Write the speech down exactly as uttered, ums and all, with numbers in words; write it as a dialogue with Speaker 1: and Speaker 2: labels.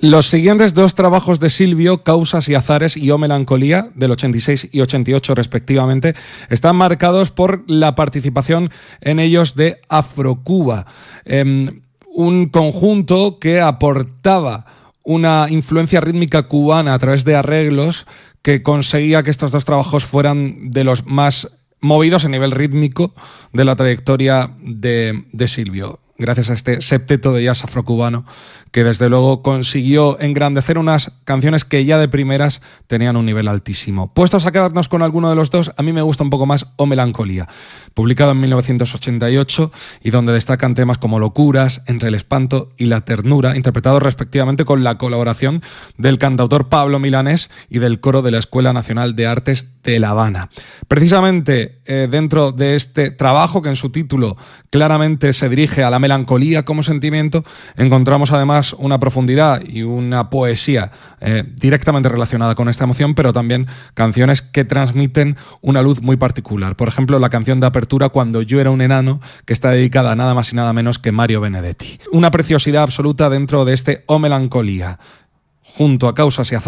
Speaker 1: Los siguientes dos trabajos de Silvio, Causas y azares y O melancolía, del ochenta y seis y ochenta y ocho respectivamente, están marcados por la participación en ellos de Afrocuba, eh, un conjunto que aportaba una influencia rítmica cubana a través de arreglos que conseguía que estos dos trabajos fueran de los más movidos a nivel rítmico de la trayectoria de, de Silvio, gracias a este septeto de jazz afrocubano que desde luego consiguió engrandecer unas canciones que ya de primeras tenían un nivel altísimo. Puestos a quedarnos con alguno de los dos, a mí me gusta un poco más O melancolía, publicado en mil novecientos ochenta y ocho y donde destacan temas como Locuras, Entre el espanto y la ternura, interpretados respectivamente con la colaboración del cantautor Pablo Milanés y del coro de la Escuela Nacional de Artes de La Habana. Precisamente eh, dentro de este trabajo, que en su título claramente se dirige a la melancolía como sentimiento, encontramos además una profundidad y una poesía eh, directamente relacionada con esta emoción, pero también canciones que transmiten una luz muy particular. Por ejemplo, la canción de apertura Cuando yo era un enano, que está dedicada a nada más y nada menos que Mario Benedetti. Una preciosidad absoluta dentro de este O melancolía, junto a Causas y azares.